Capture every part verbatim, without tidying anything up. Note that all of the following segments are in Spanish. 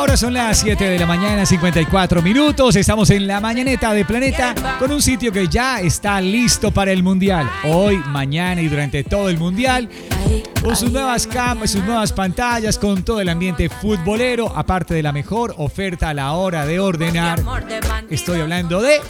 Ahora son las siete de la mañana, cincuenta y cuatro minutos. Estamos en la mañaneta de Planeta con un sitio que ya está listo para el Mundial. Hoy, mañana y durante todo el Mundial. Con sus nuevas cámaras, sus nuevas pantallas, con todo el ambiente futbolero, aparte de la mejor oferta a la hora de ordenar. Estoy hablando de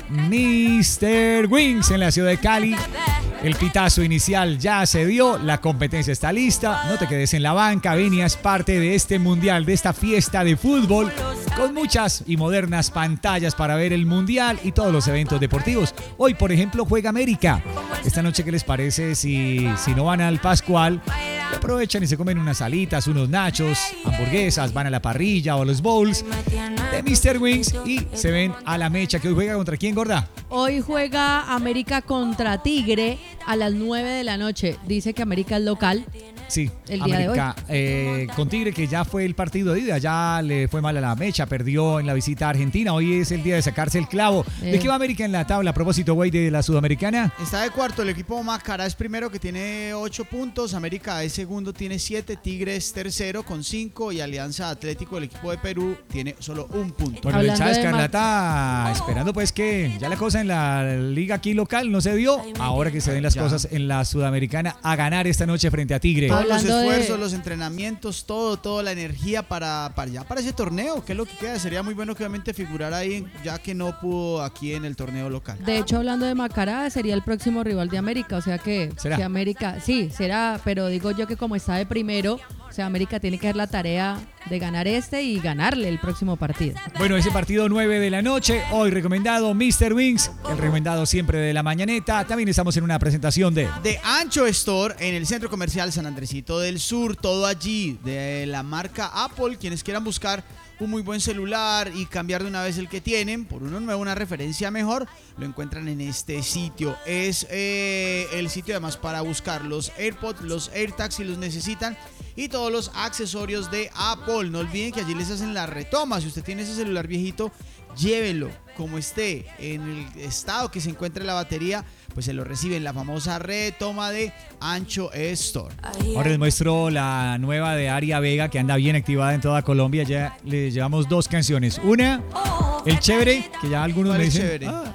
míster Wings en la ciudad de Cali. El pitazo inicial ya se dio, la competencia está lista. No te quedes en la banca, ven y haz parte de este mundial, de esta fiesta de fútbol, con muchas y modernas pantallas para ver el mundial y todos los eventos deportivos. Hoy, por ejemplo, juega América. Esta noche, ¿qué les parece si, si no van al Pascual? Aprovechan y se comen unas alitas, unos nachos, hamburguesas, van a la parrilla o a los bowls de míster Wings y se ven a la mecha. ¿Que hoy juega contra quién, gorda? Hoy juega América contra Tigre a las nueve de la noche. Dice que América es local. Sí, el día América de hoy. Eh, con Tigre, que ya fue el partido de ida, ya le fue mal a la mecha, perdió en la visita a Argentina. Hoy es el día de sacarse el clavo. Eh. ¿De qué va América en la tabla? A propósito, güey, de la Sudamericana. Está de cuarto, el equipo Macará es primero, que tiene ocho puntos. América es segundo, tiene siete. Tigre es tercero con cinco. Y Alianza Atlético, el equipo de Perú, tiene solo un punto. Bueno, el Chávez Escarlata, esperando pues que ya la cosa en la liga aquí local no se dio. Ahora que se den las ya. cosas en la Sudamericana, a ganar esta noche frente a Tigre. Todos los esfuerzos, de... los entrenamientos, todo, toda la energía para, para ya para ese torneo, que es lo que queda. Sería muy bueno que obviamente figurara ahí, ya que no pudo aquí en el torneo local. De hecho, hablando de Macará, sería el próximo rival de América, o sea que ¿Será? si América, sí, será, pero digo yo que como está de primero, o sea, América tiene que hacer la tarea de ganar este y ganarle el próximo partido. Bueno, ese partido nueve de la noche, hoy recomendado míster Wings, el recomendado siempre de la mañaneta. También estamos en una presentación de... De Ancho Store en el Centro Comercial San Andresito del Sur, todo allí, de la marca Apple. Quienes quieran buscar un muy buen celular y cambiar de una vez el que tienen por uno nuevo, una referencia mejor, lo encuentran en este sitio. Es eh, el sitio además para buscar los AirPods, los AirTags si los necesitan, y todos los accesorios de Apple. No olviden que allí les hacen la retoma. Si usted tiene ese celular viejito, llévelo como esté, en el estado que se encuentre la batería, pues se lo recibe en la famosa retoma de Ancho Store. Ahora les muestro la nueva de Aria Vega, que anda bien activada en toda Colombia. Ya le llevamos dos canciones. Una, El Chévere, que ya algunos me dicen... Chévere? Ah.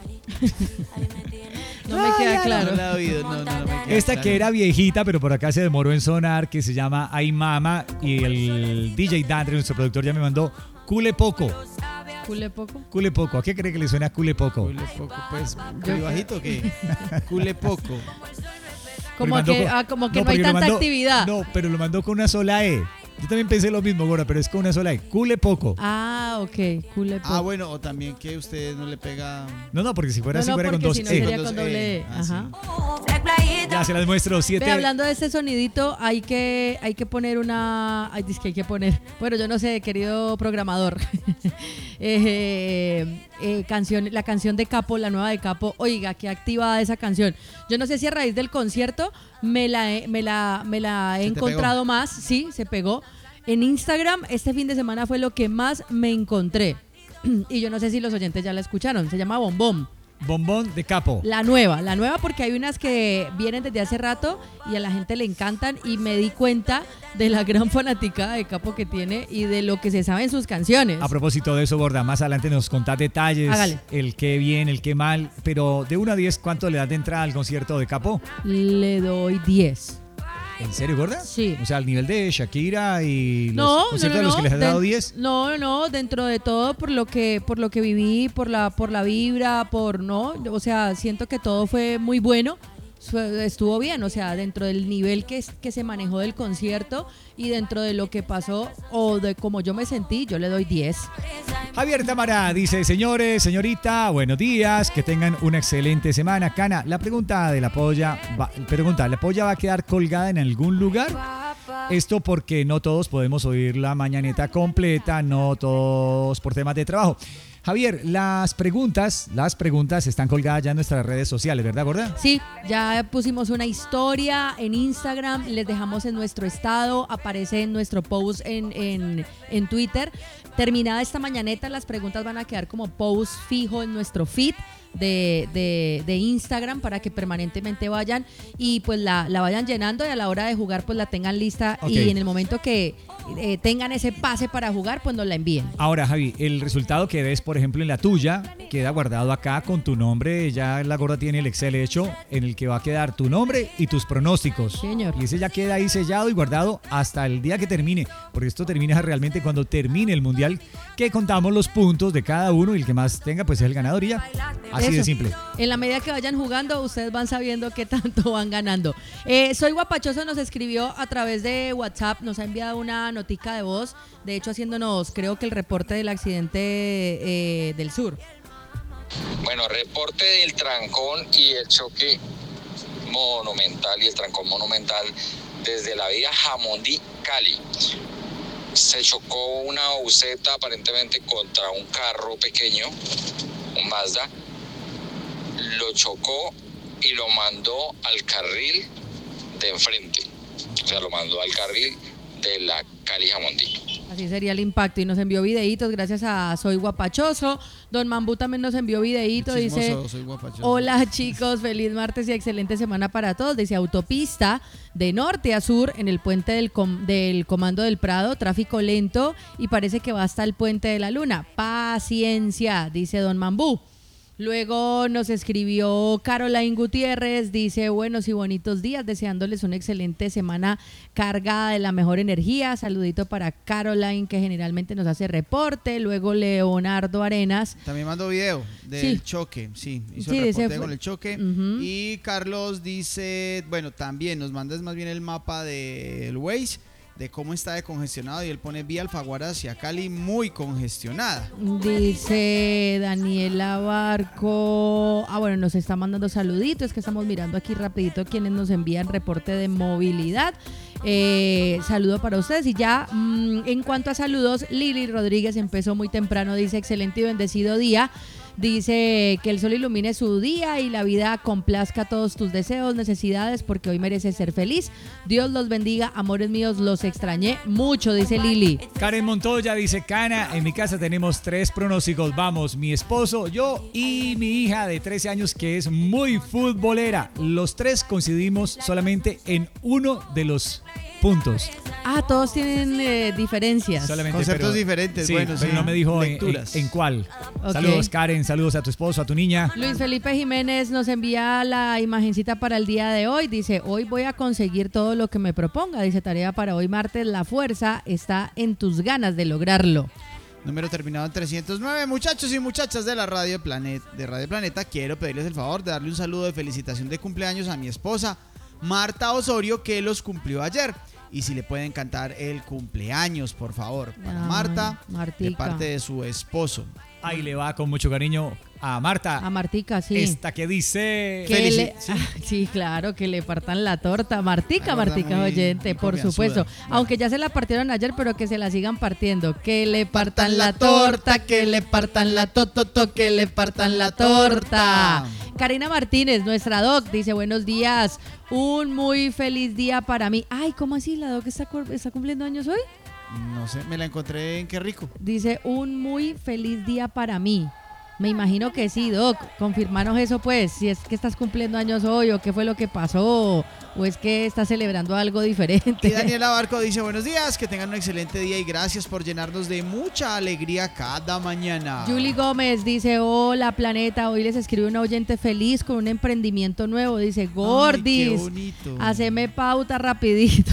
No me queda claro. No la he oído, no, no, no me queda Esta claro. que era viejita, pero por acá se demoró en sonar, que se llama Ay Mama, y el D J Dandre, nuestro productor, ya me mandó Cule Poco. ¿Cule poco? Cule Poco. ¿A qué cree que le suena Cule Poco? Cule Poco, pues, ¿cule bajito o qué? Cule Poco. Como que, con, ah, como que no, no hay tanta mandó, actividad. No, pero lo mandó con una sola E. Yo también pensé lo mismo, Gora, pero es con una sola E. Cule Poco. Ah, ok. Cule poco. Ah, bueno, o también que usted no le pega... No, no, porque si fuera no, así, no, fuera con porque dos si no E. sería Con con dos doble E. E. Ah, Ajá. sí. Ya se las muestro. Siete. Ve, hablando de este sonidito, hay que, hay que poner una... Ay, dice que hay que poner... Bueno, yo no sé, querido programador. eh, eh, canción, la canción de Capo, la nueva de Capo. Oiga, qué activada esa canción. Yo no sé si a raíz del concierto me la he, me la, me la he encontrado pegó? más. Sí, se pegó. En Instagram este fin de semana fue lo que más me encontré. Y yo no sé si los oyentes ya la escucharon. Se llama Bombón. Bombón de Capo. La nueva, la nueva porque hay unas que vienen desde hace rato y a la gente le encantan, y me di cuenta de la gran fanaticada de Capo que tiene y de lo que se sabe en sus canciones. A propósito de eso, Gorda, más adelante nos contás detalles. Hágale. El qué bien, el qué mal. Pero de uno a diez, ¿cuánto le das de entrada al concierto de Capo? Le doy diez. ¿En serio, Gorda? Sí. O sea, al nivel de Shakira y los no, conciertos no, no, de los que les has de, dado diez. No, no, dentro de todo, por lo que por lo que viví, por la por la vibra, por no, o sea, siento que todo fue muy bueno. Estuvo bien, o sea, dentro del nivel que, que se manejó del concierto y dentro de lo que pasó o de cómo yo me sentí, yo le doy diez. Javier Tamara dice: señores, señorita, buenos días, que tengan una excelente semana. Cana, la pregunta de la polla, va, pregunta, ¿la polla va a quedar colgada en algún lugar? Esto porque no todos podemos oír la mañaneta completa, no todos por temas de trabajo. Javier, las preguntas, las preguntas están colgadas ya en nuestras redes sociales, ¿verdad, Gorda? Sí, ya pusimos una historia en Instagram, les dejamos en nuestro estado, aparece en nuestro post en, en, en Twitter. Terminada esta mañaneta, las preguntas van a quedar como post fijo en nuestro feed. de, de, de Instagram para que permanentemente vayan y pues la, la vayan llenando y a la hora de jugar pues la tengan lista okay. Y en el momento que eh, tengan ese pase para jugar pues nos la envíen. Ahora, Javi, el resultado que ves, por ejemplo, en la tuya, queda guardado acá con tu nombre. Ya la gorda tiene el Excel hecho en el que va a quedar tu nombre y tus pronósticos. Señor. Y ese ya queda ahí sellado y guardado hasta el día que termine, porque esto termina realmente cuando termine el Mundial, que contamos los puntos de cada uno y el que más tenga pues es el ganador y ya. Así Eso. de simple. En la medida que vayan jugando, ustedes van sabiendo qué tanto van ganando. Eh, Soy Guapachoso nos escribió a través de WhatsApp, nos ha enviado una notica de voz, de hecho haciéndonos creo que el reporte del accidente eh, del sur. Bueno, reporte del trancón y el choque monumental y el trancón monumental desde la vía Jamundí Cali. Se chocó una buseta aparentemente contra un carro pequeño, un Mazda, lo chocó y lo mandó al carril de enfrente, o sea, lo mandó al carril de la Cali Jamundí. Así sería el impacto y nos envió videitos gracias a Soy Guapachoso. Don Mambú también nos envió videíto, dice hola chicos, feliz martes y excelente semana para todos. Dice autopista de norte a sur en el puente del, com- del Comando del Prado, tráfico lento y parece que va hasta el puente de la Luna. Paciencia, dice Don Mambú. Luego nos escribió Caroline Gutiérrez, dice buenos y bonitos días, deseándoles una excelente semana cargada de la mejor energía. Saludito para Caroline, que generalmente nos hace reporte. Luego Leonardo Arenas. También mandó video del sí. choque, sí, hizo sí, el reporte con el choque. Uh-huh. Y Carlos dice, bueno, también nos mandas más bien el mapa del Waze, de cómo está de congestionado y él pone vía Alfaguara hacia Cali muy congestionada. Dice Daniela Barco, ah bueno, nos está mandando saluditos, que estamos mirando aquí rapidito quienes nos envían reporte de movilidad. Eh, saludo para ustedes y ya mmm, en cuanto a saludos, Lili Rodríguez empezó muy temprano, dice excelente y bendecido día. Dice que el sol ilumine su día y la vida complazca todos tus deseos, necesidades, porque hoy mereces ser feliz. Dios los bendiga, amores míos, los extrañé mucho, dice Lili. Karen Montoya dice, Cana, en mi casa tenemos tres pronósticos, vamos, mi esposo, yo y mi hija de trece años que es muy futbolera. Los tres coincidimos solamente en uno de los puntos. Ah, todos tienen eh, diferencias. Solamente, conceptos pero, diferentes, sí, bueno, pero sí. no me dijo en, en, en cuál. Okay. Saludos, Karen, saludos a tu esposo, a tu niña. Luis Felipe Jiménez nos envía la imagencita para el día de hoy. Dice, hoy voy a conseguir todo lo que me proponga. Dice, tarea para hoy martes, la fuerza está en tus ganas de lograrlo. Número terminado en trescientos nueve. Muchachos y muchachas de la Radio Planeta, de Radio Planeta, quiero pedirles el favor de darle un saludo de felicitación de cumpleaños a mi esposa, Marta Osorio, que los cumplió ayer. Y si le pueden cantar el cumpleaños, por favor, para Ay, Marta, Martica. De parte de su esposo. Ahí le va con mucho cariño a Marta. A Martica, sí. Esta que dice... Que le, ¿sí? Ah, sí, claro, que le partan la torta. Martica, la Martica muy, oyente, muy por supuesto. Bueno. Aunque ya se la partieron ayer, pero que se la sigan partiendo. Que le partan, partan la torta, que le partan la tototo, que le partan la torta. Karina Martínez, nuestra doc, dice buenos días, un muy feliz día para mí. Ay, ¿cómo así? ¿La doc está, está cumpliendo años hoy? No sé, me la encontré en Qué Rico. Dice un muy feliz día para mí. Me imagino que sí, doc, confirmanos eso pues, si es que estás cumpliendo años hoy o qué fue lo que pasó o es que estás celebrando algo diferente. Y Daniela Barco dice buenos días, que tengan un excelente día y gracias por llenarnos de mucha alegría cada mañana. Julie Gómez dice hola planeta, hoy les escribe una oyente feliz con un emprendimiento nuevo, dice Gordis, ay, qué bonito. Haceme pauta rapidito.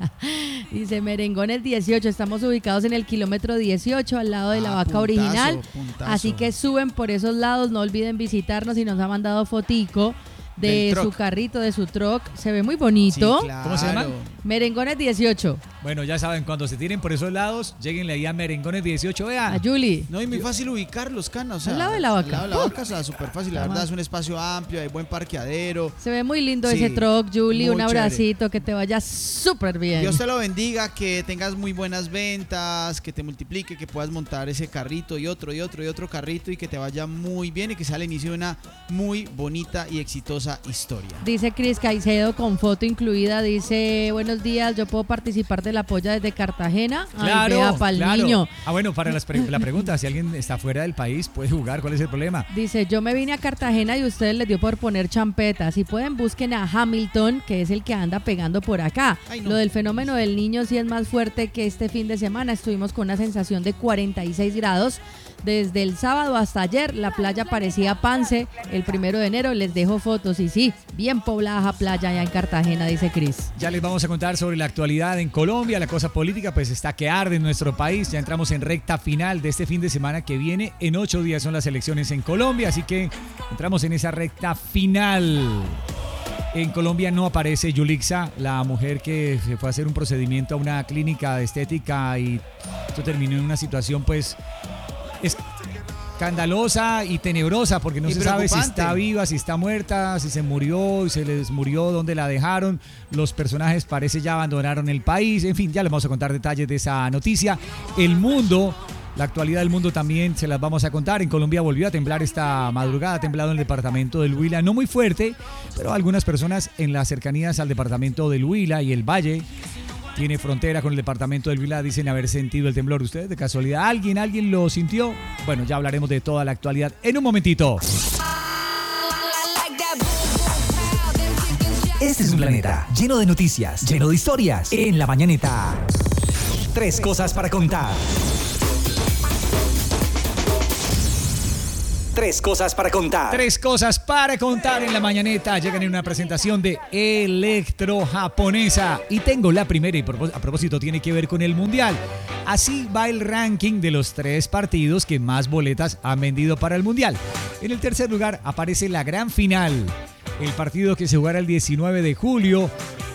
Dice Merengones dieciocho, estamos ubicados en el kilómetro dieciocho al lado de la ah, vaca puntazo, original, puntazo. Así que suben por esos lados, no olviden visitarnos y nos ha mandado fotico de su carrito, de su truck, se ve muy bonito. Sí, claro. ¿Cómo se llama? Merengones dieciocho. Bueno, ya saben, cuando se tiren por esos lados, lleguenle ahí a Merengones dieciocho, vean. A Julie. No, y muy fácil ubicarlos, Cana, o sea, al lado de la vaca. Al lado de la vaca, o sea, súper fácil, la verdad es un espacio amplio, hay buen parqueadero. Se ve muy lindo sí, ese truck, Julie, un abracito, chévere. Que te vaya súper bien. Dios te lo bendiga, que tengas muy buenas ventas, que te multiplique, que puedas montar ese carrito y otro y otro y otro carrito y que te vaya muy bien y que sea el inicio de una muy bonita y exitosa historia. Dice Cris Caicedo con foto incluida, dice buenos días, yo puedo participar de la la polla desde Cartagena. Claro, Ay, vea, pa'l claro. niño. Ah, bueno, para las pre- la pregunta, si alguien está fuera del país, puede jugar, ¿cuál es el problema? Dice, yo me vine a Cartagena y ustedes les dio por poner champeta. Si pueden, busquen a Hamilton, que es el que anda pegando por acá. Ay, no. Lo del fenómeno del niño sí es más fuerte que este fin de semana. Estuvimos con una sensación de cuarenta y seis grados. Desde el sábado hasta ayer, la playa parecía Pance. El primero de enero les dejo fotos y sí, bien poblada la playa allá en Cartagena, dice Cris. Ya les vamos a contar sobre la actualidad en Colombia. La cosa política pues está que arde en nuestro país. Ya entramos en recta final de este fin de semana que viene. En ocho días son las elecciones en Colombia, así que entramos en esa recta final. En Colombia no aparece Yulixa, la mujer que se fue a hacer un procedimiento a una clínica de estética y esto terminó en una situación pues escandalosa y tenebrosa porque no y se sabe si preocupante. está viva, si está muerta, si se murió, si se les murió, dónde la dejaron. Los personajes parece ya abandonaron el país. En fin, ya les vamos a contar detalles de esa noticia. El mundo, la actualidad del mundo también se las vamos a contar. En Colombia volvió a temblar esta madrugada, ha temblado en el departamento del Huila, no muy fuerte, pero algunas personas en las cercanías al departamento del Huila y el Valle tiene frontera con el departamento del Huila, dicen haber sentido el temblor. ¿Ustedes de casualidad alguien, alguien lo sintió? Bueno, ya hablaremos de toda la actualidad en un momentito. Este es un planeta lleno de noticias, lleno de historias. En la mañanita, tres cosas para contar. Tres cosas para contar. Tres cosas para contar en la mañaneta. Llegan en una presentación de Electro Japonesa. Y tengo la primera y a propósito tiene que ver con el Mundial. Así va el ranking de los tres partidos que más boletas han vendido para el Mundial. En el tercer lugar aparece la gran final. El partido que se jugará el diecinueve de julio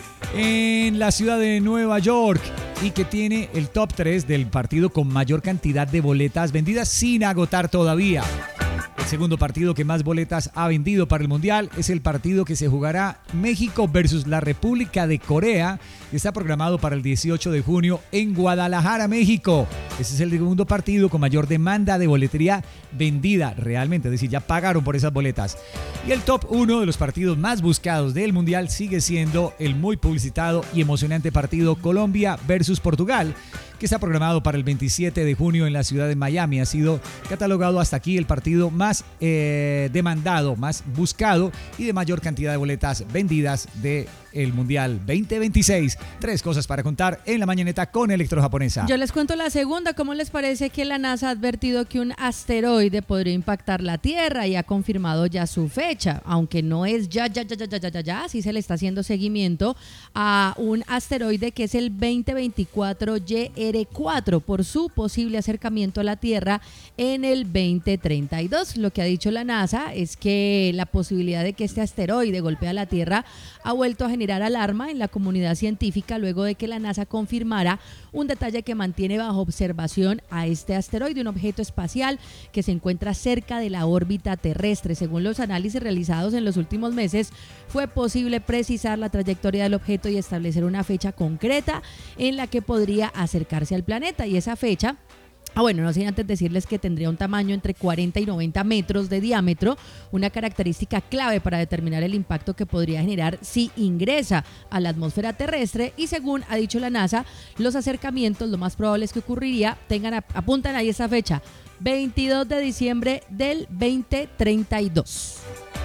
en la ciudad de Nueva York y que tiene el top tres del partido con mayor cantidad de boletas vendidas sin agotar todavía. El segundo partido que más boletas ha vendido para el Mundial es el partido que se jugará México versus la República de Corea, que está programado para el dieciocho de junio en Guadalajara, México. Ese es el segundo partido con mayor demanda de boletería vendida realmente, es decir, ya pagaron por esas boletas. Y el top uno de los partidos más buscados del Mundial sigue siendo el muy publicitado y emocionante partido Colombia versus Portugal, que está programado para el veintisiete de junio en la ciudad de Miami. Ha sido catalogado hasta aquí el partido más eh, demandado, más buscado y de mayor cantidad de boletas vendidas del Mundial veinte veintiséis. Tres cosas para contar en la mañaneta con Electro Japonesa. Yo les cuento la segunda. ¿Cómo les parece que la NASA ha advertido que un asteroide podría impactar la Tierra y ha confirmado ya su fecha? Aunque no es ya, ya, ya, ya, ya, ya, ya, ya, sí se le está haciendo seguimiento a un asteroide que es el veinte veinticuatro Y R cuatro por su posible acercamiento a la Tierra en el veinte treinta y dos. Lo que ha dicho la NASA es que la posibilidad de que este asteroide golpee a la Tierra ha vuelto a generar alarma en la comunidad científica luego de que la NASA confirmara un detalle que mantiene bajo observación a este asteroide, un objeto espacial que se encuentra cerca de la órbita terrestre. Según los análisis realizados en los últimos meses, fue posible precisar la trayectoria del objeto y establecer una fecha concreta en la que podría acercarse al planeta, y esa fecha, ah bueno, no sé antes decirles que tendría un tamaño entre cuarenta y noventa metros de diámetro, una característica clave para determinar el impacto que podría generar si ingresa a la atmósfera terrestre. Y según ha dicho la NASA, los acercamientos lo más probable es que ocurriría, tengan apuntan ahí esa fecha, veintidós de diciembre del veinte treinta y dos.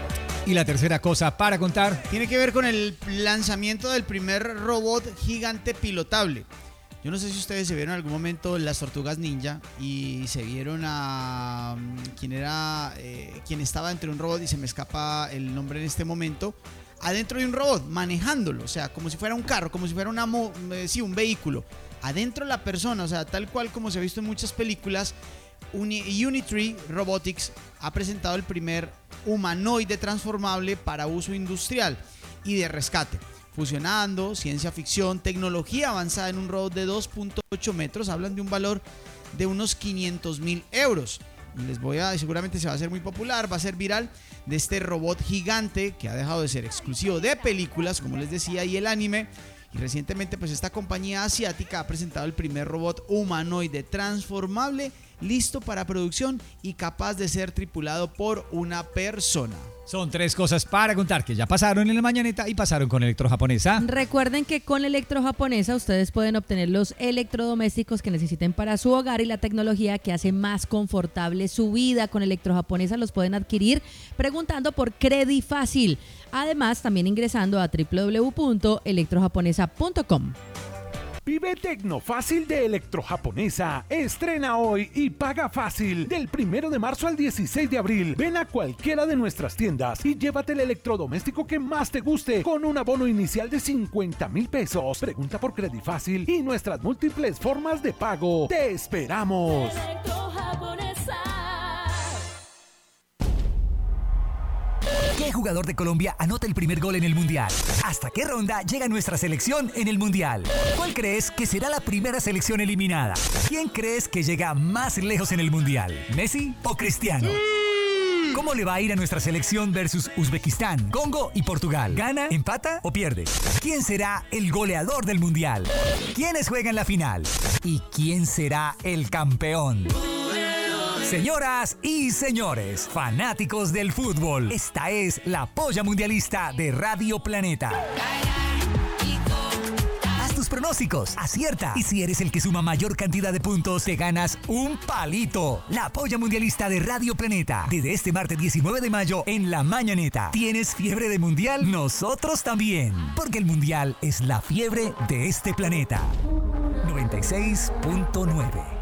Y la tercera cosa para contar tiene que ver con el lanzamiento del primer robot gigante pilotable. Yo no sé si ustedes se vieron en algún momento Las Tortugas Ninja y se vieron a quien era eh, quien estaba dentro de un robot y se me escapa el nombre en este momento, adentro de un robot manejándolo, o sea, como si fuera un carro, como si fuera una mo- eh, sí, un vehículo, adentro la persona, o sea, tal cual como se ha visto en muchas películas. Uni- Unitree Robotics ha presentado el primer humanoide transformable para uso industrial y de rescate, fusionando ciencia ficción, tecnología avanzada en un robot de dos punto ocho metros. Hablan de un valor de unos quinientos mil euros. Les voy a, seguramente se va a hacer muy popular, va a ser viral, de este robot gigante que ha dejado de ser exclusivo de películas, como les decía, y el anime. Y recientemente pues esta compañía asiática ha presentado el primer robot humanoide transformable listo para producción y capaz de ser tripulado por una persona. Son tres cosas para contar que ya pasaron en la mañanita y pasaron con Electro Japonesa. Recuerden que con Electro Japonesa ustedes pueden obtener los electrodomésticos que necesiten para su hogar y la tecnología que hace más confortable su vida. Con Electro Japonesa los pueden adquirir preguntando por Credifácil. Además, también ingresando a doble u doble u doble u punto electro japonesa punto com. Vive Tecnofácil de Electrojaponesa. Estrena hoy y paga fácil. Del primero de marzo al dieciséis de abril. Ven a cualquiera de nuestras tiendas y llévate el electrodoméstico que más te guste con un abono inicial de cincuenta mil pesos. Pregunta por Credifácil y nuestras múltiples formas de pago. ¡Te esperamos! ¿Qué jugador de Colombia anota el primer gol en el Mundial? ¿Hasta qué ronda llega nuestra selección en el Mundial? ¿Cuál crees que será la primera selección eliminada? ¿Quién crees que llega más lejos en el Mundial? ¿Messi o Cristiano? ¿Cómo le va a ir a nuestra selección versus Uzbekistán, Congo y Portugal? ¿Gana, empata o pierde? ¿Quién será el goleador del Mundial? ¿Quiénes juegan la final? ¿Y quién será el campeón? Señoras y señores, fanáticos del fútbol, esta es la Polla Mundialista de Radio Planeta. Haz tus pronósticos, acierta. Y si eres el que suma mayor cantidad de puntos, te ganas un palito. La Polla Mundialista de Radio Planeta. Desde este martes diecinueve de mayo en La Mañaneta. ¿Tienes fiebre de mundial? Nosotros también. Porque el mundial es la fiebre de este planeta. noventa y seis punto nueve